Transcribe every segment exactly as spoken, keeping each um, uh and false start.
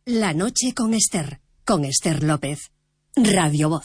La noche con Esther, con Esther López. Radio Voz.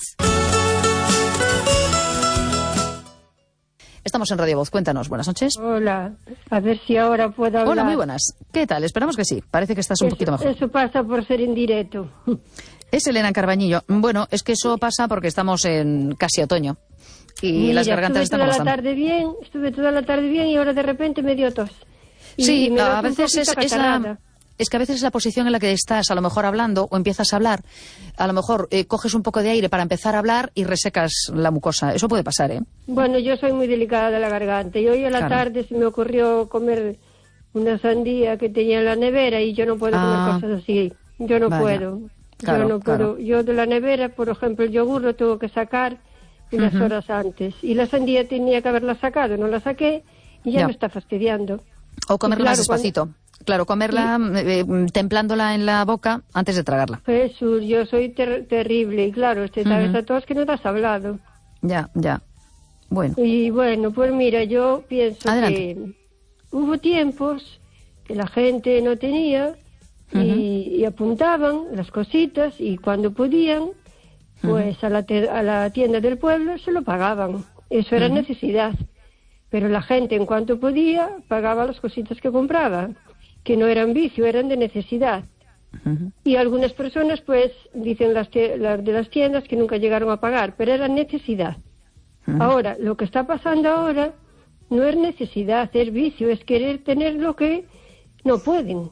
Estamos en Radio Voz, cuéntanos, buenas noches. Hola, a ver si ahora puedo hablar. Hola, muy buenas. ¿Qué tal? Esperamos que sí, parece que estás un eso, poquito mejor. Eso pasa por ser en directo. Es Elena Carbañillo. Bueno, es que eso pasa porque estamos en casi otoño y Mira, las gargantas están como están. Estuve toda la tarde bien, estuve toda la tarde bien y ahora de repente me dio tos. Y, sí, y me a noto veces un es, poquito es la... catarrada. Es que a veces es la posición en la que estás a lo mejor hablando o empiezas a hablar. A lo mejor eh, coges un poco de aire para empezar a hablar y resecas la mucosa. Eso puede pasar, ¿eh? Bueno, yo soy muy delicada de la garganta y hoy a la Claro. tarde se me ocurrió comer una sandía que tenía en la nevera y yo no puedo Ah. comer cosas así. Yo no Vaya. puedo. Claro, yo no claro. puedo. Yo de la nevera, por ejemplo, el yogur lo tengo que sacar unas Ujú. horas antes. Y la sandía tenía que haberla sacado, no la saqué y ya, Ya. me está fastidiando. O comerla Y claro, más despacito. Claro, comerla eh, templándola en la boca antes de tragarla. Jesús, yo soy ter- terrible y claro, este sabes Ujú. a todos que no te has hablado. Ya, ya. Bueno. Y bueno, pues mira, yo pienso Adelante. que hubo tiempos que la gente no tenía y, Ujú. y apuntaban las cositas y cuando podían, pues a, la te- a la tienda del pueblo se lo pagaban. Eso era Ujú. necesidad. Pero la gente en cuanto podía pagaba las cositas que compraba, que no eran vicio, eran de necesidad. Ujú. Y algunas personas, pues, dicen las, tie- las de las tiendas que nunca llegaron a pagar, pero era necesidad. Ujú. Ahora, lo que está pasando ahora no es necesidad, es vicio, es querer tener lo que no pueden,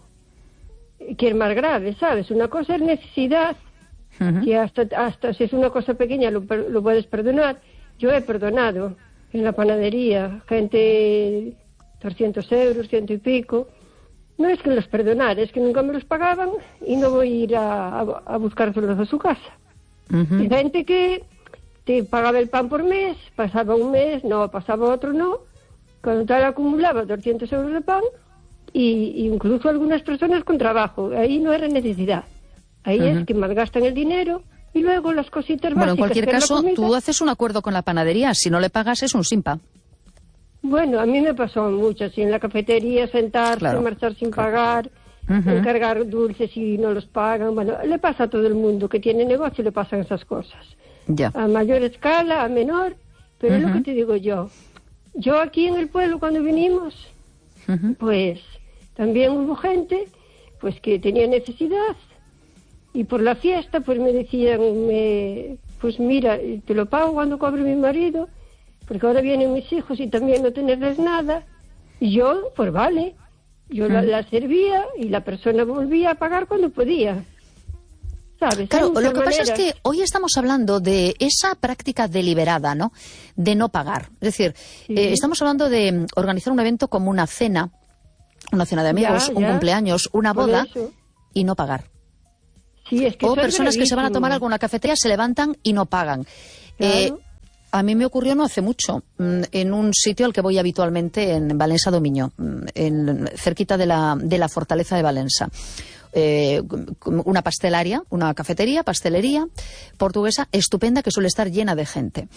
que es más grave, ¿sabes? Una cosa es necesidad, Ujú. que hasta, hasta si es una cosa pequeña lo, per- lo puedes perdonar. Yo he perdonado en la panadería, gente trescientos euros, ciento y pico. No es que los perdonara, es que nunca me los pagaban y no voy a ir a, a, a buscárselos a su casa. Ujú. Hay gente que te pagaba el pan por mes, pasaba un mes, no, pasaba otro no. Cuando tal acumulaba doscientos euros de pan, y, y incluso algunas personas con trabajo. Ahí no era necesidad. Ahí Ujú. es que malgastan el dinero y luego las cositas Bueno, en básicas, cualquier que es la caso, comida. tú haces un acuerdo con la panadería. Si no le pagas, es un simpa. Bueno, a mí me pasó mucho, así en la cafetería, sentarse, Claro, marchar sin claro. pagar, Ujú. encargar dulces y no los pagan. Bueno, le pasa a todo el mundo que tiene negocio, le pasan esas cosas. Ya. A mayor escala, a menor, pero es Ujú. lo que te digo yo. Yo aquí en el pueblo cuando vinimos, Ujú. pues también hubo gente pues que tenía necesidad y por la fiesta pues me decían, me, pues mira, te lo pago cuando cobre mi marido, porque ahora vienen mis hijos y también no tenerles nada. Y yo, pues vale, yo la, la servía y la persona volvía a pagar cuando podía. ¿Sabes? Claro, Hay lo muchas que pasa es maneras. que hoy estamos hablando de esa práctica deliberada, ¿no? De no pagar. Es decir, Sí. eh, estamos hablando de mm, organizar un evento como una cena, una cena de amigos, Ya, un ya. cumpleaños, una Por boda, eso. y no pagar. Sí, es que O eso es personas que se van a gravísimo. tomar algo en una cafetería, se levantan y no pagan. Eh, Claro. a mí me ocurrió no hace mucho, mm, en un sitio al que voy habitualmente, en Valensa Domiño, mm, en, cerquita de la, de la fortaleza de Valensa. Eh, una pastelaria, una cafetería, pastelería portuguesa estupenda que suele estar llena de gente.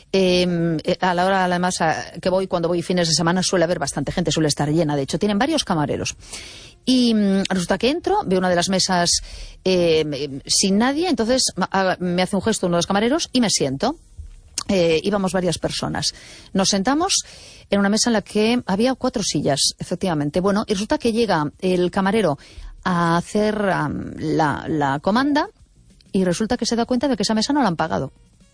Eh, a la hora, además, a- que voy, cuando voy fines de semana, suele haber bastante gente, suele estar llena. De hecho, tienen varios camareros. Y mm, resulta que entro, veo una de las mesas eh, sin nadie, entonces ma- me hace un gesto uno de los camareros y me siento. Eh, íbamos varias personas. Nos sentamos en una mesa en la que había cuatro sillas, efectivamente. Bueno, y resulta que llega el camarero a hacer um, la, la comanda y resulta que se da cuenta de que esa mesa no la han pagado.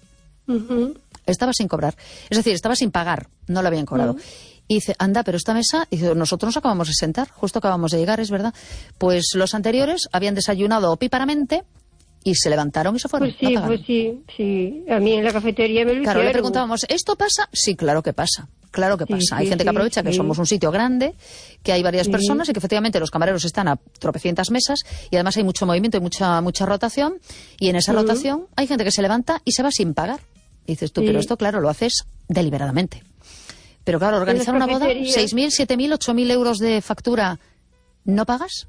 Ujú. Estaba sin cobrar. Es decir, estaba sin pagar, no la habían cobrado. Y dice, anda, pero esta mesa, y dice, nosotros nos acabamos de sentar, justo acabamos de llegar, es verdad. Pues los anteriores habían desayunado opíparamente y se levantaron y se fueron. Pues sí, no pagaron. pues sí, sí. A mí en la cafetería me lo Claro, le hicieron. preguntábamos, ¿esto pasa? Sí, claro que pasa. Claro que Sí, pasa. sí, Hay gente que sí, aprovecha que sí. somos un sitio grande, que hay varias Sí. personas y que efectivamente los camareros están a tropecientas mesas y además hay mucho movimiento y mucha mucha rotación y en esa Ujú. rotación hay gente que se levanta y se va sin pagar. Y dices tú, Sí. pero esto claro lo haces deliberadamente. Pero claro, organizar En las una boda, cafeterías- seis mil, siete mil, ocho mil euros de factura, ¿no pagas?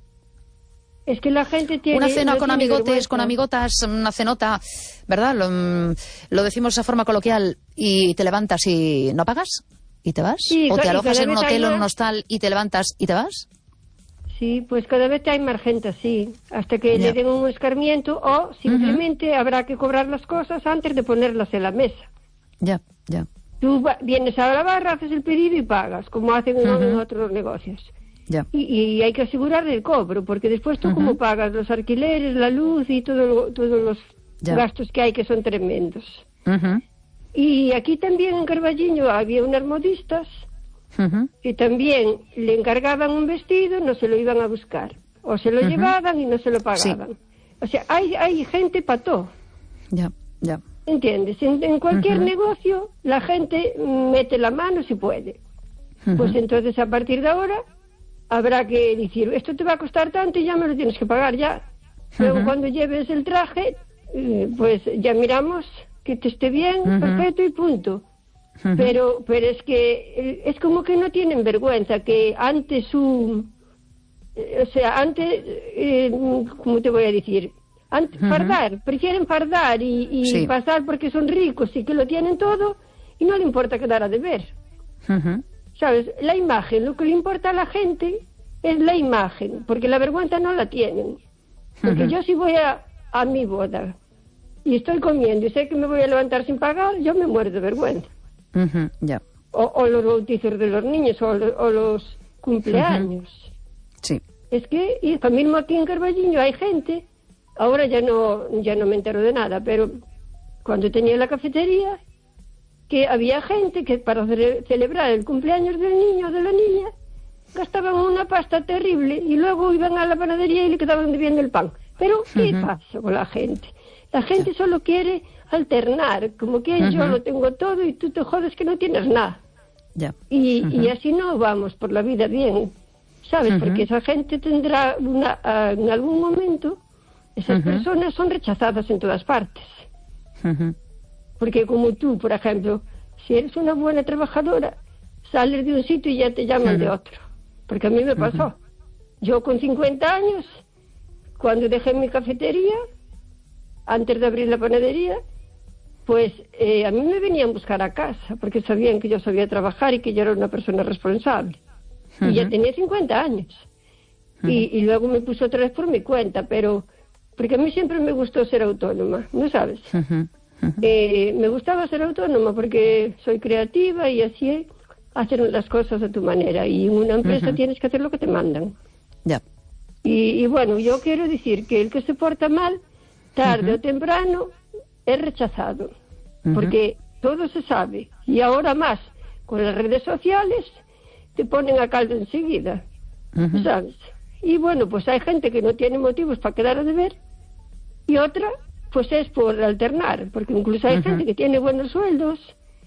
Es que la gente tiene... Una cena no con tiene amigotes, vergüenza. con amigotas, una cenota, ¿verdad? Lo, mm, lo decimos de esa forma coloquial y te levantas y no pagas y te vas. Sí, o te y alojas cada en un vez hay hotel o en más. un hostal y te levantas y te vas. Sí, pues cada vez hai máis gente así, hasta que Ya. le den un escarmiento o simplemente uh-huh. habrá que cobrar las cosas antes de ponerlas en la mesa. Ya, ya. Tú va, vienes a la barra, haces el pedido y pagas, como hacen uh-huh. en otros negocios. Ya. Y, y hay que asegurar el cobro, porque después tú uh-huh. como pagas los alquileres, la luz y todo lo, todos los ya. gastos que hay, que son tremendos. Uh-huh. Y aquí también en Carballiño había unas modistas uh-huh. que también le encargaban un vestido, no se lo iban a buscar, o se lo uh-huh. llevaban y no se lo pagaban. Sí. O sea, hay, hay gente para todo. Ya, ya. ¿Entiendes? En, en cualquier uh-huh. negocio la gente mete la mano si puede. Uh-huh. Pues entonces a partir de ahora habrá que decir, esto te va a costar tanto y ya me lo tienes que pagar ya. Luego uh-huh. cuando lleves el traje, pues ya miramos que te esté bien, uh-huh. perfecto y punto. Uh-huh. Pero pero es que es como que no tienen vergüenza, que antes su... O sea, antes, eh, ¿cómo te voy a decir? Antes, uh-huh. fardar, prefieren fardar y, y sí. pasar porque son ricos y que lo tienen todo y no le importa quedar a deber. Uh-huh. ¿Sabes? La imagen, lo que le importa a la gente es la imagen, porque la vergüenza no la tienen. Porque uh-huh. yo si voy a, a mi boda y estoy comiendo y sé que me voy a levantar sin pagar, yo me muero de vergüenza. Uh-huh. Yeah. O, o los bautizos de los niños o, o los cumpleaños. Uh-huh. Sí. Es que, y mismo aquí en Carballiño hay gente, ahora ya no, ya no me entero de nada, pero cuando tenía la cafetería, que había gente que para cele- celebrar el cumpleaños del niño o de la niña gastaban una pasta terrible y luego iban a la panadería y le quedaban debiendo el pan. Pero ¿qué uh-huh. pasa con la gente? La gente yeah. solo quiere alternar, como que uh-huh. yo lo tengo todo y tú te jodes que no tienes nada. Yeah. Y, uh-huh. y así no vamos por la vida bien, ¿sabes? Uh-huh. Porque esa gente tendrá una, uh, en algún momento, esas uh-huh. personas son rechazadas en todas partes. Uh-huh. Porque como tú, por ejemplo, si eres una buena trabajadora, sales de un sitio y ya te llaman uh-huh. de otro. Porque a mí me pasó. Uh-huh. Yo con cincuenta años, cuando dejé mi cafetería, antes de abrir la panadería, pues eh, a mí me venían a buscar a casa, porque sabían que yo sabía trabajar y que yo era una persona responsable. Uh-huh. Y ya tenía cincuenta años. Uh-huh. Y, y luego me puse otra vez por mi cuenta, pero... Porque a mí siempre me gustó ser autónoma, ¿no sabes? Uh-huh. Uh-huh. Eh, me gustaba ser autónoma porque soy creativa y así hacer las cosas a tu manera. Y en una empresa uh-huh. tienes que hacer lo que te mandan. Ya. Yeah. Y, y bueno, yo quiero decir que el que se porta mal, tarde uh-huh. o temprano, es rechazado. Uh-huh. Porque todo se sabe. Y ahora más, con las redes sociales, te ponen a caldo enseguida. Uh-huh. ¿Sabes? Y bueno, pues hay gente que no tiene motivos para quedar a deber y otra, pues es por alternar, porque incluso hay uh-huh. gente que tiene buenos sueldos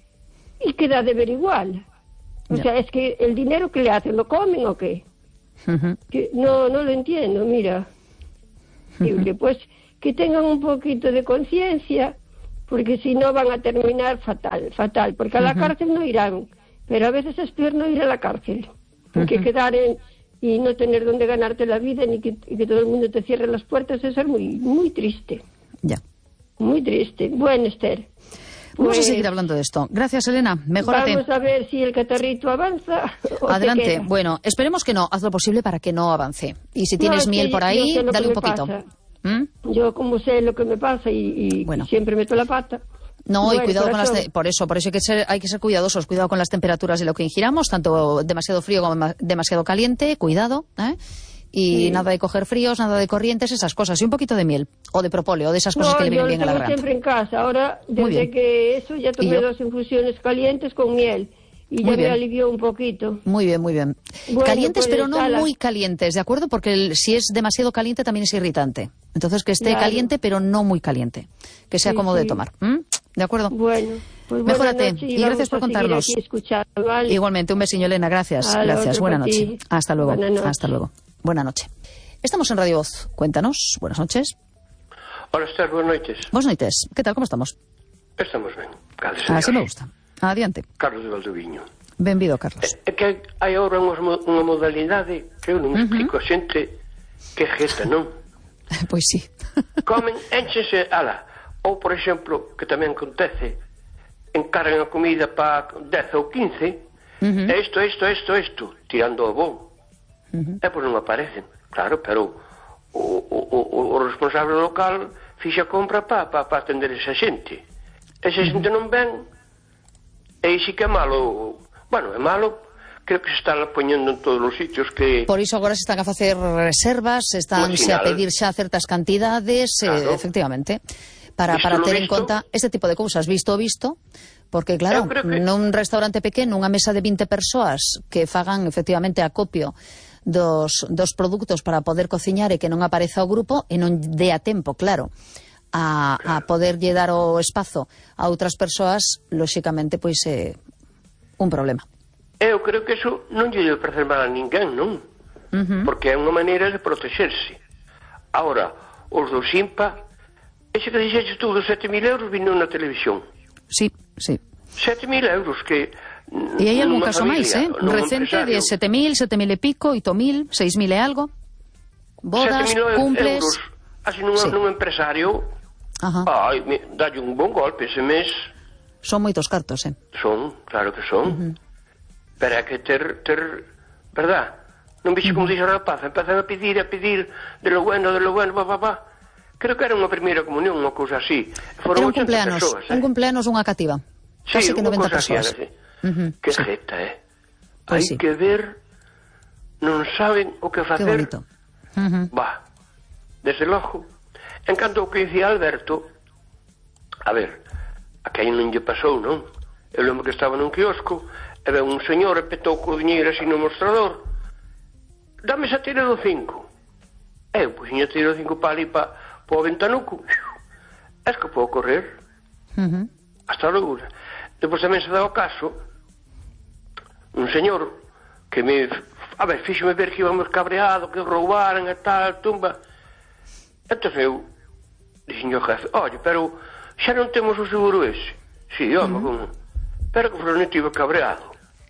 y queda a deber igual. O yeah. sea, es que el dinero que le hacen, ¿lo comen o qué? Uh-huh. Que no, no lo entiendo, mira. Uh-huh. Que pues que tengan un poquito de conciencia, porque si no van a terminar fatal, fatal, porque a la uh-huh. cárcel no irán, pero a veces es peor no ir a la cárcel, porque uh-huh. quedar en... y no tener dónde ganarte la vida ni que, y que todo el mundo te cierre las puertas es ser muy muy triste. Ya. Muy triste. Bueno, Esther. Vamos pues, a seguir hablando de esto. Gracias, Elena. Mejórate. Vamos a ver si el catarrito avanza. O adelante. Bueno, esperemos que no. Haz lo posible para que no avance. Y si tienes no, miel que por ahí, dale un poquito. ¿Mm? Yo como sé lo que me pasa y, y bueno. siempre meto la pata. No, bueno, y cuidado con eso... las... Te- por eso, por eso hay que ser, hay que ser cuidadosos. Cuidado con las temperaturas de lo que ingiramos, tanto demasiado frío como demasiado caliente. Cuidado, ¿eh? Y sí. nada de coger fríos, nada de corrientes, esas cosas. Y un poquito de miel, o de propóleo, de esas cosas no, que le vienen bien a la garganta. garganta. Siempre en casa. Ahora, desde que eso, ya tomé dos infusiones calientes con miel. Y ya me alivió un poquito. Muy bien, muy bien. Bueno, calientes, pues, pero no sala. muy calientes, ¿de acuerdo? Porque el, si es demasiado caliente también es irritante. Entonces, que esté claro. caliente, pero no muy caliente. Que sea sí, cómodo sí. de tomar. ¿Mm? ¿De acuerdo? Bueno, pues mejórate. Noche, y, y gracias por contarnos. ¿Vale? Igualmente, un besillo, Elena. Gracias. A gracias. Buena noche. Hasta luego. Noche. Hasta luego. Buena noche. Estamos en Radio Voz. Cuéntanos. Buenas noches. Hola, Esther. Buenas noches. Buenas noches. ¿Qué tal? ¿Cómo estamos? Estamos ben. Así me gusta. Adiante. Carlos de Valdoviño. Benvido, Carlos. É que hai agora unha modalidade que eu non me explico a xente que jeta, non? Pois sí. Comen, énchense, ala. Ou, por exemplo, que tamén acontece, encargan a comida para dez ou quince, uh-huh. isto, isto, isto, isto, tirando o bon. Uh-huh. E pois non aparecen, claro, pero o, o, o, o responsable local fixa compra para pa, pa atender esa xente. Esa xente uh-huh. non ven, e sí que é malo, bueno, é malo, creo que se están poñendo en todos os sitios que... Por iso agora se están a facer reservas, estánse a pedir xa certas cantidades, claro. eh, efectivamente, para, para ter en conta este tipo de cousas, visto o visto, porque claro, que... nun restaurante pequeno, unha mesa de vinte persoas que fagan efectivamente acopio dos, dos produtos para poder cociñar e que non apareza o grupo e non dé a tempo, claro, a, claro. a poder lle dar o espazo a outras persoas, lóxicamente, pois é un problema. Eu creo que eso non lle debe parecer mal a ninguén, non? Uh-huh. Porque é unha maneira de protexerse. Ahora, os do Simpa, ese que dixeches tú dos sete mil euros vino na televisión. Sí, sí. sete mil euros que... E hai algún caso máis, eh? Recente de sete mil, sete mil e pico, oito mil, seis mil e algo. Bodas, cumples... euros, así nun, sí. nun empresario, ajá. Ai, dalle un bon golpe ese mes. Son moitos cartos, eh? Son, claro que son. Uh-huh. Pero hai que ter, ter, verdad? Non vixe como uh-huh. dixo a rapaz, empezan a pedir, a pedir de lo bueno, de lo bueno, pa, pa, pa. Creo que era unha primeira comunión, unha cousa así. Foron era un cumpleanos, persoas, eh? un cumpleanos, unha cativa. Sí, casi que noventa persoas. Así, uh-huh. Que sí. Jeta, eh? Pues hai sí. que ver, non saben o que facer. Que bonito. Uh-huh. Bah, desde logo. En canto ao que dicía Alberto, a ver, a que aí non lle pasou, non? Eu lembro que estaba nun quiosco, e ve un señor e petou co diñeiro así no mostrador. Dame esa tira do cinco. Eu, pois, iña tira do cinco para ali, para o ventanuco. Es que podo correr. Uh-huh. Hasta logo. Depois tamén se dá o caso un señor que me, a ver, fíxome ver que íbamos cabreado, que roubaran e tal, tumba. Entón eu dixen ao jefe, oye, pero xa non temos o seguro ese. Si, sí, home, uh-huh. como? Pero que non tive cabreado.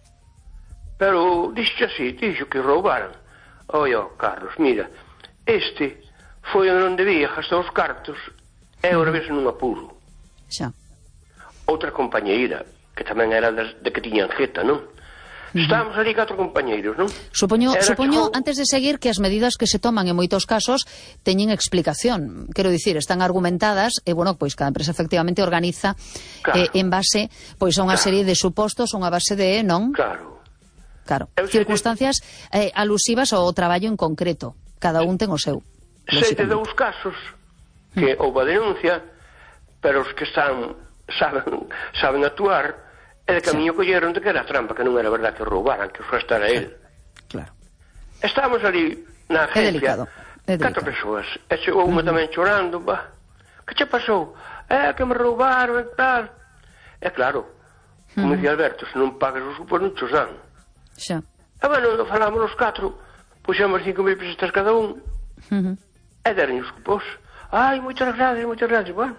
Pero dixo así, dixo que roubaran. Oye, oh, Carlos, mira, este foi onde debía gastar os cartos e agora vese nun apuro. Xa. Outra compañeira, que tamén era de, de que tiñan jeta, non? Uh-huh. Estábamos ali catro compañeiros, non? Supoño, supoño chegou... antes de seguir, que as medidas que se toman en moitos casos teñen explicación. Quero dicir, están argumentadas e, bueno, pois cada empresa efectivamente organiza claro. eh, en base pois a unha claro. serie de supostos, unha base de, non? Claro. Claro. Circunstancias eh, alusivas ao traballo en concreto. Cada un ten o seu. Sei de dous casos que uh-huh. houve a denuncia, pero os que están saben, saben actuar, e de camiño sí. colleron de que era trampa, que non era verdad que roubaran, que foi estar a él. Claro. Estábamos ali na agencia, é delicado. É catro persoas, e chegou unha uh-huh. tamén chorando, bah, que che pasou? É que me roubaron e tal. É claro, como uh-huh. dicía Alberto, se non pagas os supos non chos dan. Xa. E bueno, falamos os catro, puxemos cinco mil pesetas cada un, uh-huh. e deron os cupos. Ai, moitas gracias, moitas gracias, bueno.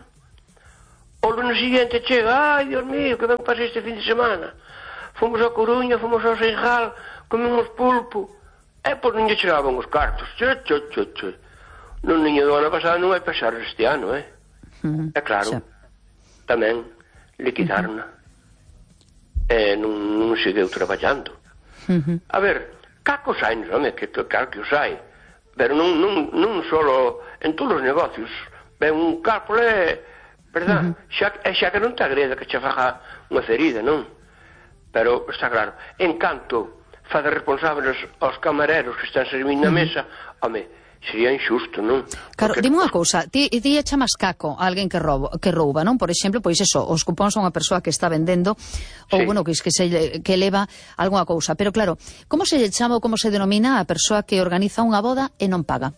O lunes siguiente chega, ai, Dios mío, que ben pasei este fin de semana. Fomos a Coruña, fomos ao Seinjal, comemos pulpo, e por non lle chegaban os cartos. Che, che, che, che. Non niño do ano pasado non vai pasar este ano, eh? Uh-huh. É claro, xa. Tamén liquidarna. Uh-huh. E non, non segueu traballando. Uh-huh. A ver, cacos hai, non é? Que claro que os hai. Pero non, non, non solo en todos os negocios. Ben un cálculo é, verdad? Uh-huh. Xa, é xa que non te agreda que che faga unha ferida, non? Pero está claro, en canto fa de responsables aos camareros que están servindo na mesa, home, sería injusto, non? Claro, porque... dime unha cousa, ti, ti chamas caco a alguén que, roubo, que rouba, non? Por exemplo, pois eso, os cupóns a unha persoa que está vendendo, ou, sí. bueno, que, que, se, que leva algunha cousa. Pero claro, como se lle chama ou como se denomina a persoa que organiza unha boda e non paga?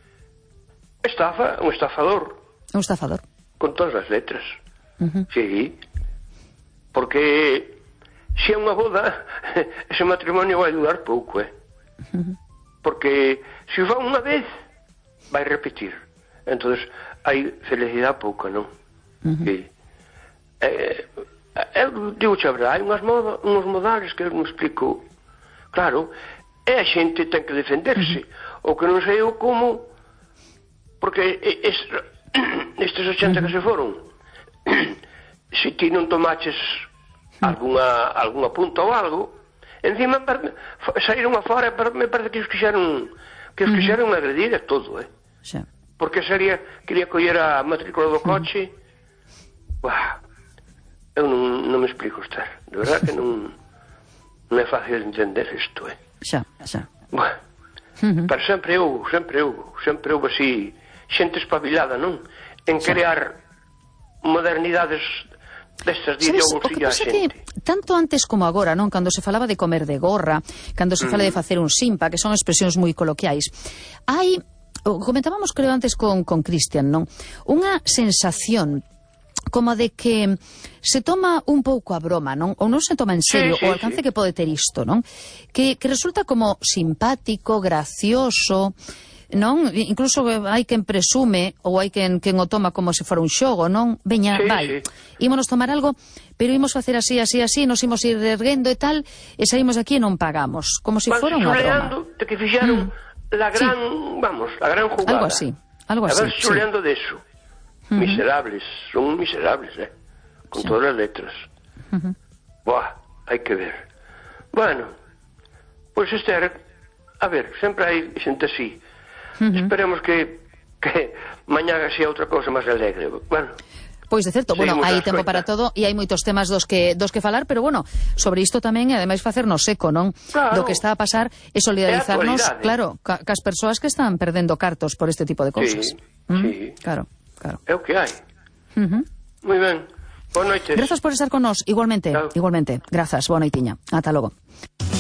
Estafa, un estafador. Un estafador. Con todas as letras. Uh-huh. Sí. Porque se é unha boda, ese matrimonio vai durar pouco, eh? Uh-huh. Porque se o fa unha vez, vai repetir. Entonces hai felicidade pouca, non? Uh-huh. Sí. Eh, eu digo xa verdade, hai unhas moda, uns modales que eu non explico. Claro, e a xente ten que defenderse. Uh-huh. O que non sei eu como, porque es, estes ochenta uh-huh. que se foron, se ti non tomaches algunha, algunha punta ou algo, Encima, saíron afora, me parece que os quixeron, que os quixeron agredir a todo, eh? Xa. Porque sería, quería coller a matrícula do coche. Buah, eu non, non me explico estar. De verdad que non, non é fácil de entender isto, eh? Xa, xa. Buah, uh-huh. Pero sempre houve, sempre houve, sempre houve así, xente espabilada, non? En crear modernidades destas de ideoloxía a xente. Que, tanto antes como agora, non? Cando se falaba de comer de gorra, cando se fala mm. de facer un simpa, que son expresións moi coloquiais, hai, comentábamos creo antes con, con Cristian, non? Unha sensación como de que se toma un pouco a broma, non? Ou non se toma en serio sí, sí, o alcance sí. que pode ter isto, non? Que, que resulta como simpático, gracioso, non? Incluso hai quen presume ou hai quen, quen o toma como se fora un xogo, non? Veña, sí, vai, sí. ímonos tomar algo, pero imos facer así, así, así, nos imos ir erguendo e tal, e saímos aquí e non pagamos, como se fora unha broma. De que fixeron mm. la gran, sí. vamos, la gran jugada. Algo así, algo así. A ver, xuleando sí. de eso. Uh-huh. Miserables, son miserables, eh? Con sí. todas as letras. Uh-huh. Buah, hai que ver. Bueno, pois pues este, a ver, sempre hai xente así. Uh-huh. Esperemos que, que mañá sea outra cousa máis alegre. Bueno, pois de certo, bueno, hai tempo para todo e hai moitos temas dos que dos que falar, pero bueno, sobre isto tamén e ademais facernos eco, non? Claro. Do que está a pasar e solidarizarnos, claro, ca, cas persoas que están perdendo cartos por este tipo de cousas. Sí, ¿Mm? sí. Claro, claro. É o que hai. Uh-huh. Moi ben. Boa noite. Grazas por estar con nós, igualmente, claro. igualmente. Grazas, boa noitiña. Ata logo.